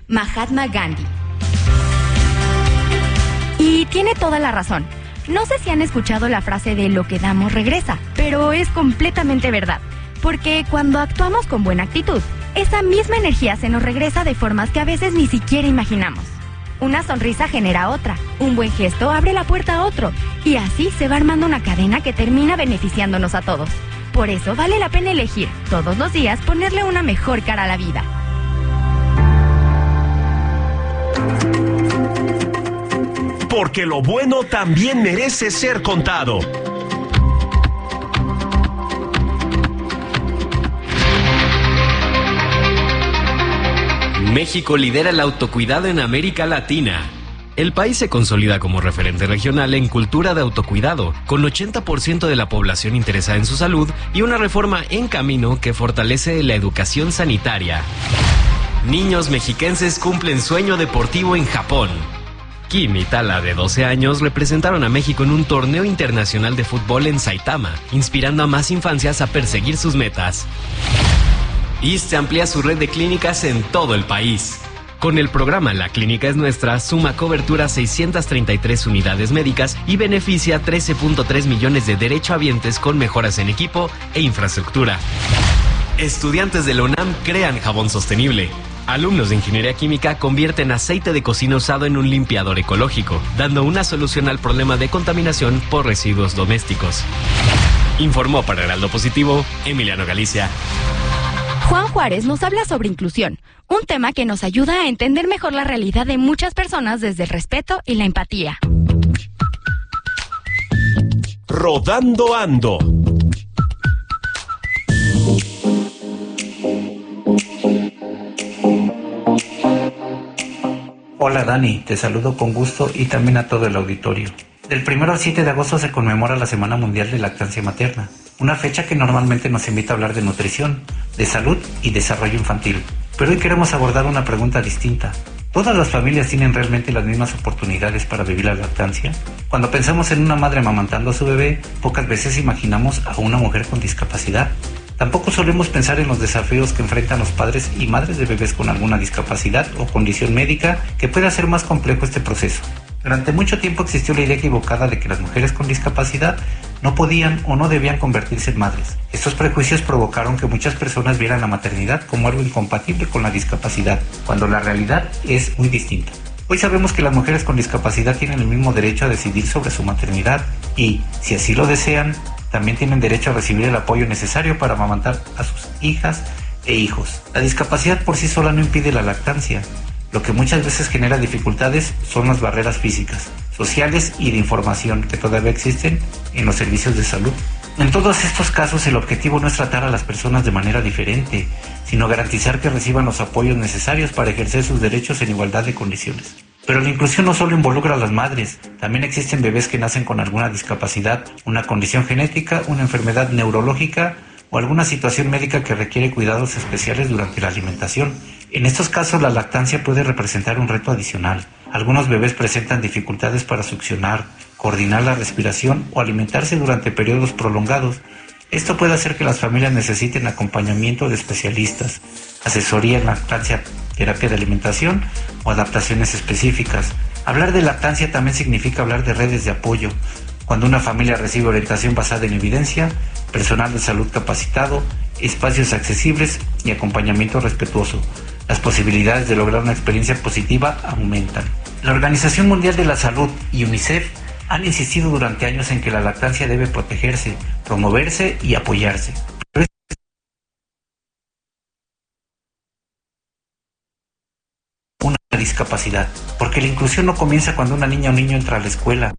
Mahatma Gandhi. Y tiene toda la razón. No sé si han escuchado la frase de lo que damos regresa, pero es completamente verdad. Porque cuando actuamos con buena actitud, esa misma energía se nos regresa de formas que a veces ni siquiera imaginamos. Una sonrisa genera otra, un buen gesto abre la puerta a otro, y así se va armando una cadena que termina beneficiándonos a todos. Por eso vale la pena elegir, todos los días, ponerle una mejor cara a la vida. Porque lo bueno también merece ser contado. México lidera el autocuidado en América Latina. El país se consolida como referente regional en cultura de autocuidado, con 80% de la población interesada en su salud y una reforma en camino que fortalece la educación sanitaria. Niños mexiquenses cumplen sueño deportivo en Japón. Kim y Tala, de 12 años, representaron a México en un torneo internacional de fútbol en Saitama, inspirando a más infancias a perseguir sus metas. ISSSTE amplía su red de clínicas en todo el país. Con el programa La Clínica es Nuestra, suma cobertura a 633 unidades médicas y beneficia a 13.3 millones de derechohabientes con mejoras en equipo e infraestructura. Estudiantes de la UNAM crean jabón sostenible. Alumnos de Ingeniería Química convierten aceite de cocina usado en un limpiador ecológico, dando una solución al problema de contaminación por residuos domésticos. Informó para Heraldo Positivo, Emiliano Galicia. Juan Juárez nos habla sobre inclusión, un tema que nos ayuda a entender mejor la realidad de muchas personas desde el respeto y la empatía. Rodando Ando. Hola Dani, te saludo con gusto y también a todo el auditorio. Del 1 al 7 de agosto se conmemora la Semana Mundial de Lactancia Materna, una fecha que normalmente nos invita a hablar de nutrición, de salud y desarrollo infantil. Pero hoy queremos abordar una pregunta distinta. ¿Todas las familias tienen realmente las mismas oportunidades para vivir la lactancia? Cuando pensamos en una madre amamantando a su bebé, pocas veces imaginamos a una mujer con discapacidad. Tampoco solemos pensar en los desafíos que enfrentan los padres y madres de bebés con alguna discapacidad o condición médica que puede hacer más complejo este proceso. Durante mucho tiempo existió la idea equivocada de que las mujeres con discapacidad no podían o no debían convertirse en madres. Estos prejuicios provocaron que muchas personas vieran la maternidad como algo incompatible con la discapacidad, cuando la realidad es muy distinta. Hoy sabemos que las mujeres con discapacidad tienen el mismo derecho a decidir sobre su maternidad y, si así lo desean, también tienen derecho a recibir el apoyo necesario para amamantar a sus hijas e hijos. La discapacidad por sí sola no impide la lactancia. Lo que muchas veces genera dificultades son las barreras físicas, sociales y de información que todavía existen en los servicios de salud. En todos estos casos el objetivo no es tratar a las personas de manera diferente, sino garantizar que reciban los apoyos necesarios para ejercer sus derechos en igualdad de condiciones. Pero la inclusión no solo involucra a las madres, también existen bebés que nacen con alguna discapacidad, una condición genética, una enfermedad neurológica o alguna situación médica que requiere cuidados especiales durante la alimentación. En estos casos la lactancia puede representar un reto adicional. Algunos bebés presentan dificultades para succionar, coordinar la respiración o alimentarse durante periodos prolongados. Esto puede hacer que las familias necesiten acompañamiento de especialistas, asesoría en lactancia, terapia de alimentación o adaptaciones específicas. Hablar de lactancia también significa hablar de redes de apoyo. Cuando una familia recibe orientación basada en evidencia, personal de salud capacitado, espacios accesibles y acompañamiento respetuoso, las posibilidades de lograr una experiencia positiva aumentan. La Organización Mundial de la Salud y UNICEF han insistido durante años en que la lactancia debe protegerse, promoverse y apoyarse. Una discapacidad, porque la inclusión no comienza cuando una niña o niño entra a la escuela.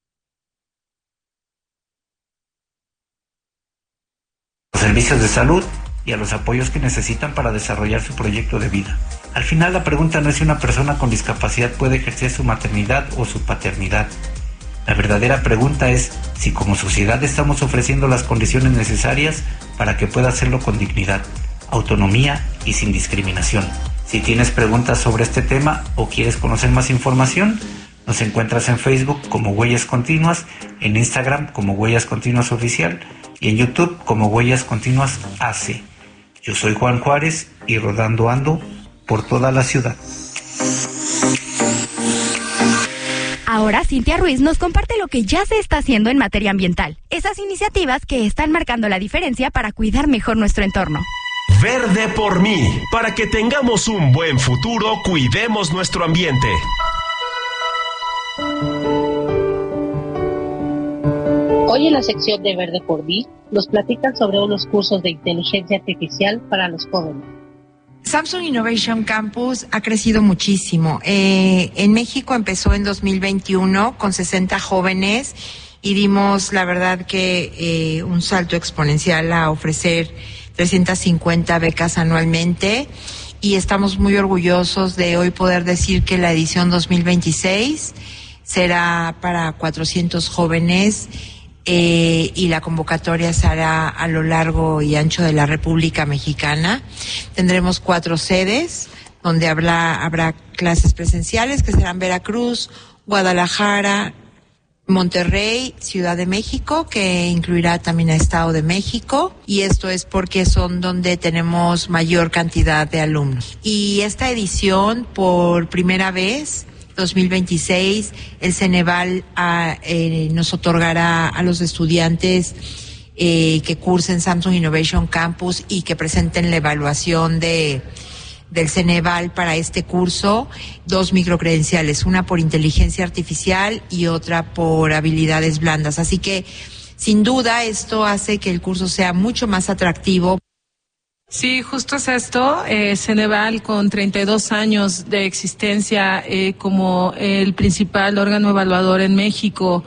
Los servicios de salud y a los apoyos que necesitan para desarrollar su proyecto de vida. Al final la pregunta no es si una persona con discapacidad puede ejercer su maternidad o su paternidad. La verdadera pregunta es si como sociedad estamos ofreciendo las condiciones necesarias para que pueda hacerlo con dignidad, autonomía y sin discriminación. Si tienes preguntas sobre este tema o quieres conocer más información, nos encuentras en Facebook como Huellas Continuas, en Instagram como Huellas Continuas Oficial y en YouTube como Huellas Continuas AC. Yo soy Juan Juárez y rodando ando por toda la ciudad. Ahora Cintia Ruiz nos comparte lo que ya se está haciendo en materia ambiental, esas iniciativas que están marcando la diferencia para cuidar mejor nuestro entorno. Verde por mí. Para que tengamos un buen futuro, cuidemos nuestro ambiente. Hoy en la sección de Verde por mí nos platican sobre unos cursos de inteligencia artificial para los jóvenes. Samsung Innovation Campus ha crecido muchísimo. En México empezó en 2021 con 60 jóvenes y dimos, la verdad, que un salto exponencial a ofrecer 350 becas anualmente, y estamos muy orgullosos de hoy poder decir que la edición 2026 será para 400 jóvenes y la convocatoria se hará a lo largo y ancho de la República Mexicana. Tendremos 4 sedes donde habrá clases presenciales que serán Veracruz, Guadalajara, Monterrey, Ciudad de México, que incluirá también a Estado de México, y esto es porque son donde tenemos mayor cantidad de alumnos. Y esta edición, por primera vez, 2026, el Ceneval nos otorgará a los estudiantes que cursen Samsung Innovation Campus y que presenten la evaluación del Ceneval para este curso, 2 microcredenciales, una por inteligencia artificial y otra por habilidades blandas. Así que, sin duda, esto hace que el curso sea mucho más atractivo. Sí, justo es esto. Ceneval, con 32 años de existencia como el principal órgano evaluador en México,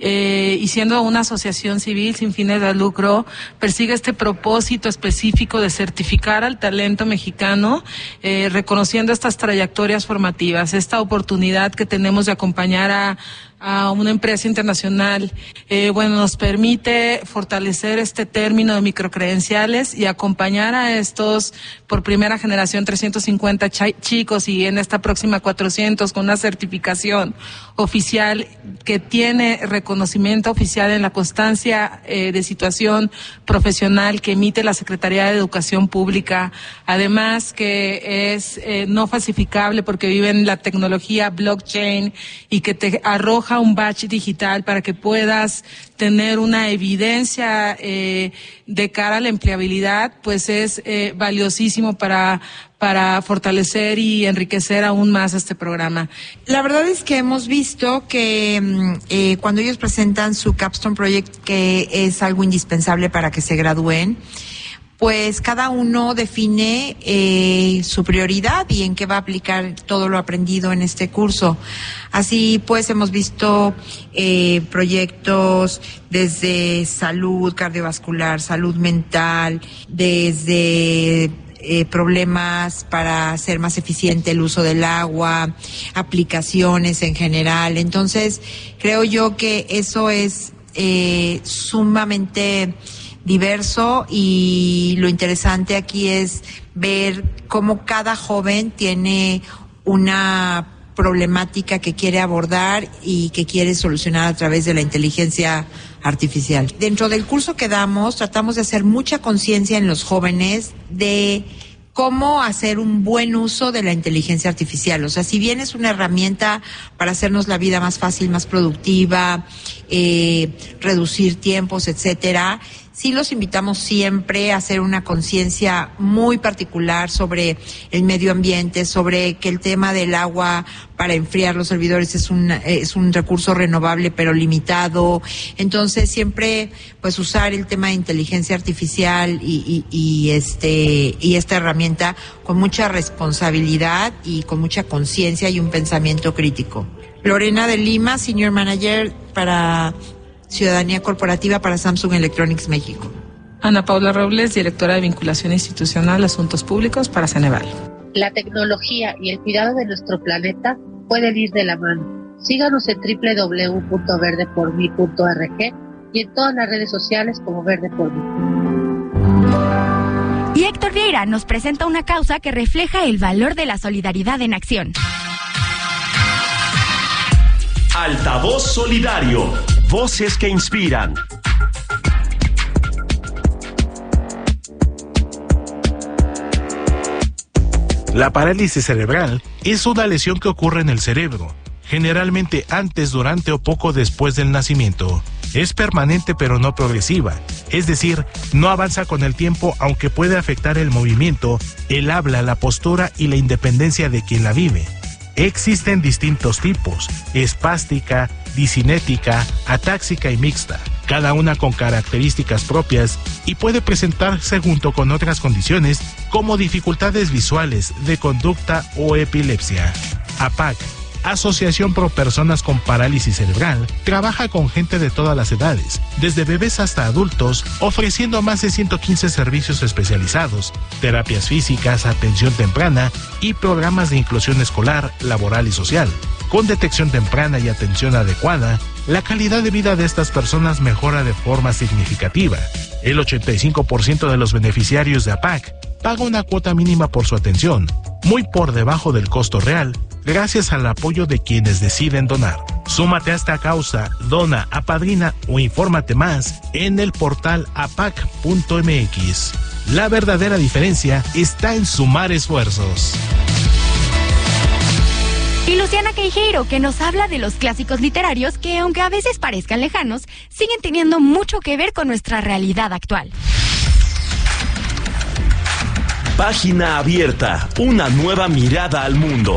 y siendo una asociación civil sin fines de lucro, persigue este propósito específico de certificar al talento mexicano, reconociendo estas trayectorias formativas, esta oportunidad que tenemos de acompañar a una empresa internacional, nos permite fortalecer este término de microcredenciales y acompañar a estos, por primera generación, 350 chicos, y en esta próxima 400, con una certificación oficial que tiene reconocimiento oficial en la constancia de situación profesional que emite la Secretaría de Educación Pública, además que es no falsificable porque vive en la tecnología blockchain y que te arroja un badge digital para que puedas tener una evidencia de cara a la empleabilidad, pues es valiosísimo para fortalecer y enriquecer aún más este programa. La verdad es que hemos visto que cuando ellos presentan su Capstone Project, que es algo indispensable para que se gradúen, pues cada uno define su prioridad y en qué va a aplicar todo lo aprendido en este curso. Así pues, hemos visto proyectos desde salud cardiovascular, salud mental, desde problemas para hacer más eficiente el uso del agua, aplicaciones en general. Entonces, creo yo que eso es sumamente diverso, y lo interesante aquí es ver cómo cada joven tiene una problemática que quiere abordar y que quiere solucionar a través de la inteligencia artificial. Dentro del curso que damos, tratamos de hacer mucha conciencia en los jóvenes de cómo hacer un buen uso de la inteligencia artificial. O sea, si bien es una herramienta para hacernos la vida más fácil, más productiva, reducir tiempos, etcétera, sí los invitamos siempre a hacer una conciencia muy particular sobre el medio ambiente, sobre que el tema del agua para enfriar los servidores es un recurso renovable pero limitado. Entonces siempre pues usar el tema de inteligencia artificial y esta herramienta con mucha responsabilidad y con mucha conciencia y un pensamiento crítico. Lorena de Lima, Senior Manager para Ciudadanía Corporativa para Samsung Electronics México. Ana Paula Robles, Directora de Vinculación Institucional, Asuntos Públicos para Ceneval. La tecnología y el cuidado de nuestro planeta pueden ir de la mano. Síganos en www.verdepormi.org y en todas las redes sociales como Verde por Mí. Y Héctor Vieira nos presenta una causa que refleja el valor de la solidaridad en acción. Altavoz Solidario. Voces que inspiran. La parálisis cerebral es una lesión que ocurre en el cerebro generalmente antes, durante o poco después del nacimiento. Es permanente pero no progresiva, es decir, no avanza con el tiempo, aunque puede afectar el movimiento, el habla, la postura y la independencia de quien la vive. Existen distintos tipos: espástica, disinética, atáxica y mixta, cada una con características propias, y puede presentarse junto con otras condiciones como dificultades visuales, de conducta o epilepsia. APAC, Asociación Pro Personas con Parálisis Cerebral, trabaja con gente de todas las edades, desde bebés hasta adultos, ofreciendo más de 115 servicios especializados, terapias físicas, atención temprana y programas de inclusión escolar, laboral y social. Con detección temprana y atención adecuada, la calidad de vida de estas personas mejora de forma significativa. El 85% de los beneficiarios de APAC paga una cuota mínima por su atención, muy por debajo del costo real, gracias al apoyo de quienes deciden donar. Súmate a esta causa, dona, apadrina o infórmate más en el portal apac.mx. La verdadera diferencia está en sumar esfuerzos. Y Luciana Queijeiro, que nos habla de los clásicos literarios que, aunque a veces parezcan lejanos, siguen teniendo mucho que ver con nuestra realidad actual. Página abierta, una nueva mirada al mundo.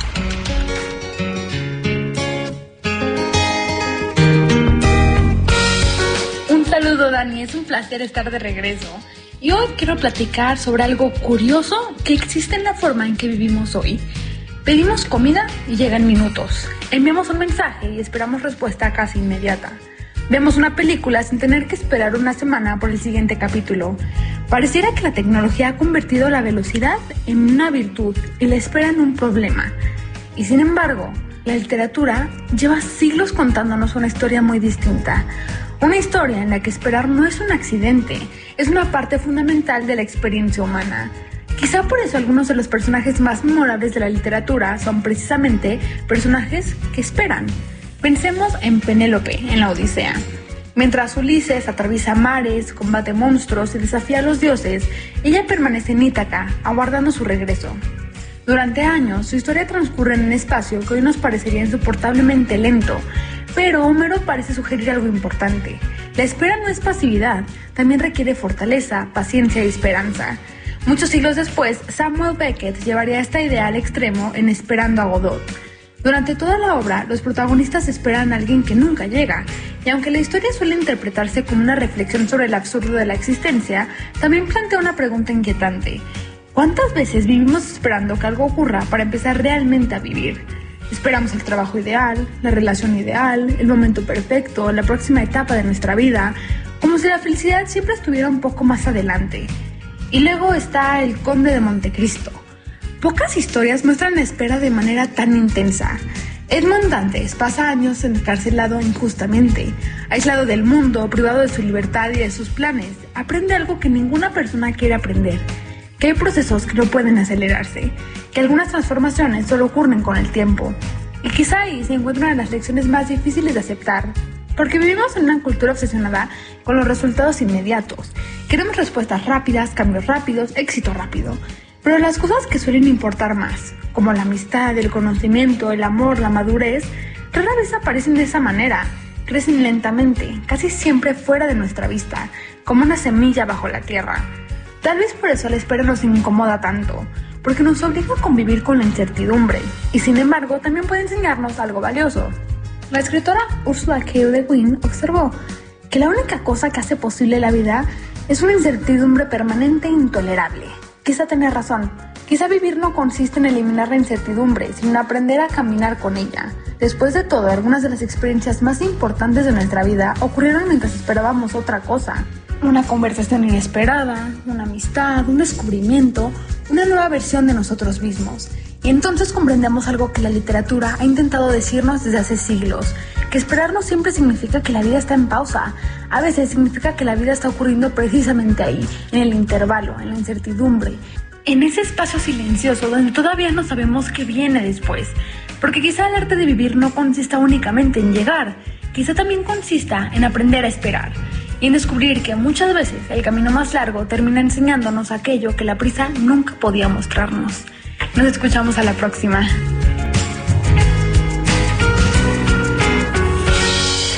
Un saludo, Dani, es un placer estar de regreso. Y hoy quiero platicar sobre algo curioso que existe en la forma en que vivimos hoy. Pedimos comida y llega en minutos. Enviamos un mensaje y esperamos respuesta casi inmediata. Vemos una película sin tener que esperar una semana por el siguiente capítulo. Pareciera que la tecnología ha convertido la velocidad en una virtud y la espera en un problema. Y sin embargo, la literatura lleva siglos contándonos una historia muy distinta. Una historia en la que esperar no es un accidente, es una parte fundamental de la experiencia humana. Quizá por eso algunos de los personajes más memorables de la literatura son precisamente personajes que esperan. Pensemos en Penélope, en la Odisea. Mientras Ulises atraviesa mares, combate monstruos y desafía a los dioses, ella permanece en Ítaca, aguardando su regreso. Durante años, su historia transcurre en un espacio que hoy nos parecería insoportablemente lento, pero Homero parece sugerir algo importante. La espera no es pasividad, también requiere fortaleza, paciencia y esperanza. Muchos siglos después, Samuel Beckett llevaría esta idea al extremo en Esperando a Godot. Durante toda la obra, los protagonistas esperan a alguien que nunca llega, y aunque la historia suele interpretarse como una reflexión sobre el absurdo de la existencia, también plantea una pregunta inquietante. ¿Cuántas veces vivimos esperando que algo ocurra para empezar realmente a vivir? Esperamos el trabajo ideal, la relación ideal, el momento perfecto, la próxima etapa de nuestra vida, como si la felicidad siempre estuviera un poco más adelante. Y luego está El Conde de Montecristo. Pocas historias muestran la espera de manera tan intensa. Edmond Dantes pasa años encarcelado injustamente, aislado del mundo, privado de su libertad y de sus planes. Aprende algo que ninguna persona quiere aprender, que hay procesos que no pueden acelerarse, que algunas transformaciones solo ocurren con el tiempo. Y quizá ahí se encuentran las lecciones más difíciles de aceptar, porque vivimos en una cultura obsesionada con los resultados inmediatos. Queremos respuestas rápidas, cambios rápidos, éxito rápido. Pero las cosas que suelen importar más, como la amistad, el conocimiento, el amor, la madurez, rara vez aparecen de esa manera. Crecen lentamente, casi siempre fuera de nuestra vista, como una semilla bajo la tierra. Tal vez por eso la espera nos incomoda tanto, porque nos obliga a convivir con la incertidumbre, y sin embargo también puede enseñarnos algo valioso. La escritora Ursula K. Le Guin observó que la única cosa que hace posible la vida es una incertidumbre permanente e intolerable. Quizá tenía razón. Quizá vivir no consiste en eliminar la incertidumbre, sino en aprender a caminar con ella. Después de todo, algunas de las experiencias más importantes de nuestra vida ocurrieron mientras esperábamos otra cosa. Una conversación inesperada, una amistad, un descubrimiento, una nueva versión de nosotros mismos. Y entonces comprendemos algo que la literatura ha intentado decirnos desde hace siglos, que esperar no siempre significa que la vida está en pausa. A veces significa que la vida está ocurriendo precisamente ahí, en el intervalo, en la incertidumbre, en ese espacio silencioso donde todavía no sabemos qué viene después. Porque quizá el arte de vivir no consista únicamente en llegar, quizá también consista en aprender a esperar y en descubrir que muchas veces el camino más largo termina enseñándonos aquello que la prisa nunca podía mostrarnos. Nos escuchamos a la próxima.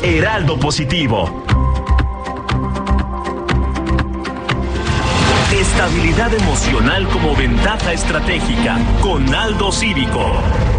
Heraldo Positivo. Estabilidad emocional como ventaja estratégica con Aldo Cívico.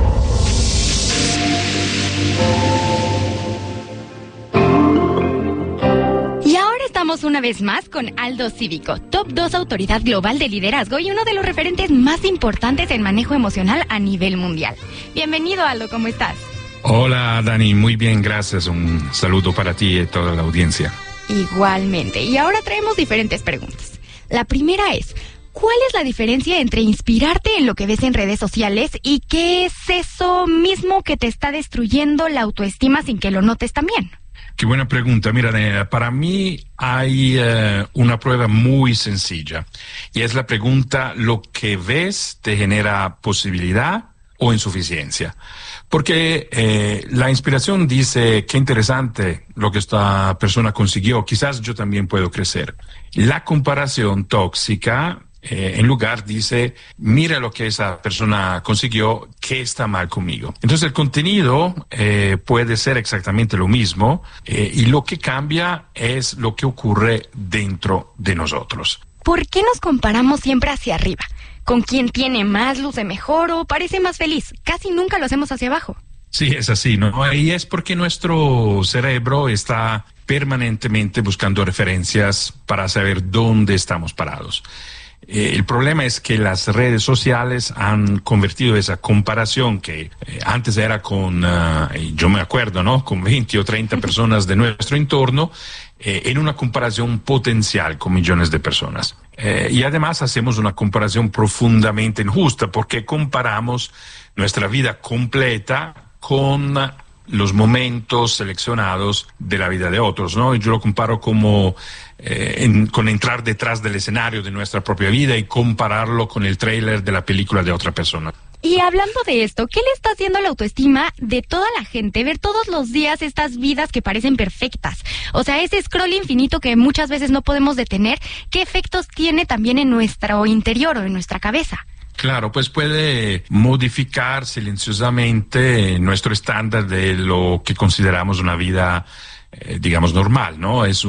Y ahora estamos una vez más con Aldo Cívico, Top 2 autoridad global de liderazgo y uno de los referentes más importantes en manejo emocional a nivel mundial. Bienvenido, Aldo, ¿cómo estás? Hola, Dani, muy bien, gracias. Un saludo para ti y toda la audiencia. Igualmente. Y ahora traemos diferentes preguntas. La primera es, ¿cuál es la diferencia entre inspirarte en lo que ves en redes sociales y qué es eso mismo que te está destruyendo la autoestima sin que lo notes también? Qué buena pregunta. Mira, para mí hay una prueba muy sencilla y es la pregunta, ¿lo que ves te genera posibilidad o insuficiencia? Porque la inspiración dice, qué interesante lo que esta persona consiguió, quizás yo también puedo crecer. La comparación tóxica, en lugar, dice, mira lo que esa persona consiguió, ¿qué está mal conmigo? Entonces el contenido puede ser exactamente lo mismo y lo que cambia es lo que ocurre dentro de nosotros. ¿Por qué nos comparamos siempre hacia arriba? ¿Con quién tiene más, luce mejor o parece más feliz? Casi nunca lo hacemos hacia abajo. Sí, es así, ¿no? Y es porque nuestro cerebro está permanentemente buscando referencias para saber dónde estamos parados. El problema es que las redes sociales han convertido esa comparación que antes era con, yo me acuerdo, ¿no? Con 20 o 30 personas de nuestro entorno, en una comparación potencial con millones de personas. Y además hacemos una comparación profundamente injusta porque comparamos nuestra vida completa con los momentos seleccionados de la vida de otros, ¿no? Y yo lo comparo como con entrar detrás del escenario de nuestra propia vida y compararlo con el tráiler de la película de otra persona. Y hablando de esto, ¿qué le está haciendo la autoestima de toda la gente? Ver todos los días estas vidas que parecen perfectas. O sea, ese scroll infinito que muchas veces no podemos detener, ¿qué efectos tiene también en nuestro interior o en nuestra cabeza? Claro, pues puede modificar silenciosamente nuestro estándar de lo que consideramos una vida, digamos, normal, ¿no? Es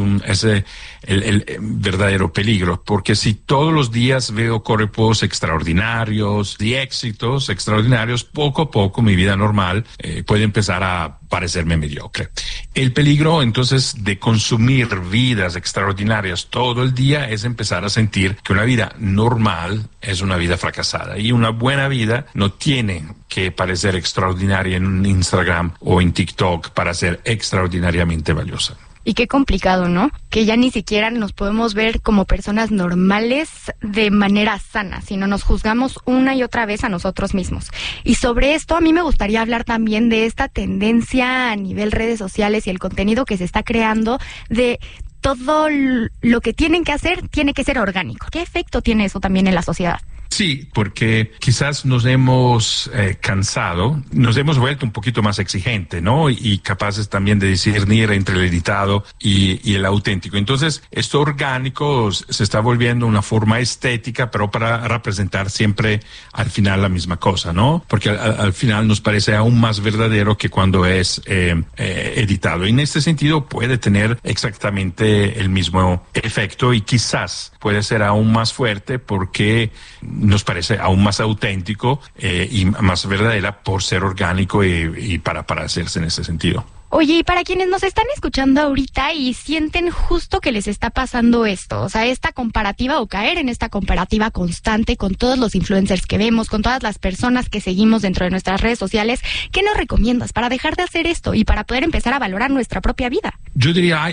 el verdadero peligro, porque si todos los días veo cuerpos extraordinarios y éxitos extraordinarios, poco a poco mi vida normal puede empezar a parecerme mediocre. El peligro, entonces, de consumir vidas extraordinarias todo el día es empezar a sentir que una vida normal es una vida fracasada. Y una buena vida no tiene que parecer extraordinaria en un Instagram o en TikTok para ser extraordinariamente valiosa. Y qué complicado, ¿no? Que ya ni siquiera nos podemos ver como personas normales de manera sana, sino nos juzgamos una y otra vez a nosotros mismos. Y sobre esto a mí me gustaría hablar también de esta tendencia a nivel redes sociales y el contenido que se está creando de todo lo que tienen que hacer tiene que ser orgánico. ¿Qué efecto tiene eso también en la sociedad? Sí, porque quizás nos hemos cansado, nos hemos vuelto un poquito más exigentes, ¿no? Y capaces también de discernir entre el editado y el auténtico. Entonces, esto orgánico se está volviendo una forma estética, pero para representar siempre al final la misma cosa, ¿no? Porque al final nos parece aún más verdadero que cuando es editado. Y en este sentido puede tener exactamente el mismo efecto y quizás puede ser aún más fuerte porque nos parece aún más auténtico y más verdadera por ser orgánico y para hacerse en ese sentido. Oye, y para quienes nos están escuchando ahorita y sienten justo que les está pasando esto, o sea, esta comparativa o caer en esta comparativa constante con todos los influencers que vemos, con todas las personas que seguimos dentro de nuestras redes sociales, ¿qué nos recomiendas para dejar de hacer esto y para poder empezar a valorar nuestra propia vida? Yo diría,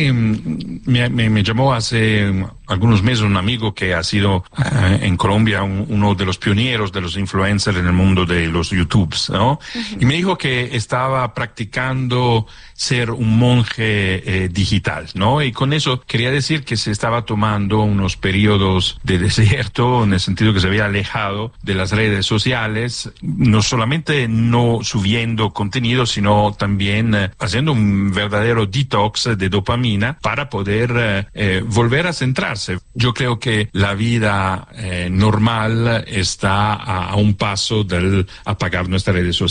me llamó hace algunos meses un amigo que ha sido en Colombia uno de los pioneros de los influencers en el mundo de los YouTubes, ¿no? Uh-huh. Y me dijo que estaba practicando ser un monje digital, ¿no? Y con eso quería decir que se estaba tomando unos periodos de desierto, en el sentido que se había alejado de las redes sociales, no solamente no subiendo contenido, sino también haciendo un verdadero detox de dopamina para poder volver a centrarse. Yo creo que la vida normal está a un paso del apagar nuestras redes sociales.